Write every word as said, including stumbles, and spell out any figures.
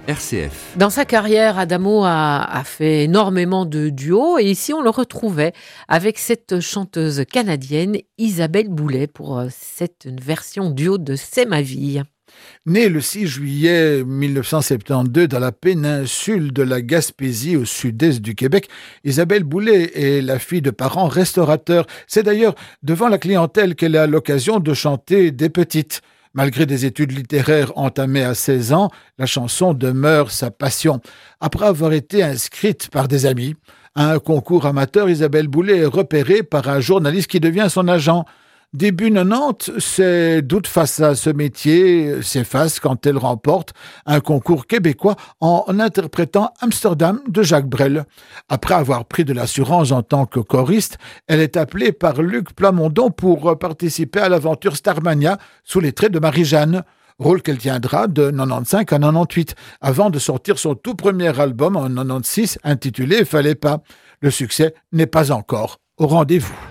R C F. Dans sa carrière, Adamo a, a fait énormément de duos et ici on le retrouvait avec cette chanteuse canadienne Isabelle Boulay pour cette version duo de C'est ma vie. Née le six juillet mille neuf cent soixante-douze dans la péninsule de la Gaspésie au sud-est du Québec, Isabelle Boulay est la fille de parents restaurateurs. C'est d'ailleurs devant la clientèle qu'elle a l'occasion de chanter dès petite. Malgré des études littéraires entamées à seize ans, la chanson demeure sa passion. Après avoir été inscrite par des amis à un concours amateur, Isabelle Boulay est repérée par un journaliste qui devient son agent. Début quatre-vingt-dix, ses doutes face à ce métier s'effacent quand elle remporte un concours québécois en interprétant Amsterdam de Jacques Brel. Après avoir pris de l'assurance en tant que choriste, elle est appelée par Luc Plamondon pour participer à l'aventure Starmania sous les traits de Marie-Jeanne. Rôle qu'elle tiendra de quatre-vingt-quinze à quatre-vingt-dix-huit, avant de sortir son tout premier album en quatre-vingt-seize intitulé « Fallait pas ». Le succès n'est pas encore au rendez-vous.